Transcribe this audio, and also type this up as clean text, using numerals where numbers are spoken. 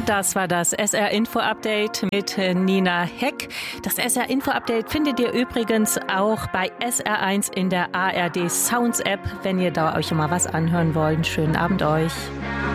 Das war das SR-Info-Update mit Nina Heck. Das SR-Info-Update findet ihr übrigens auch bei SR1 in der ARD Sounds-App, wenn ihr da euch mal was anhören wollt. Schönen Abend euch.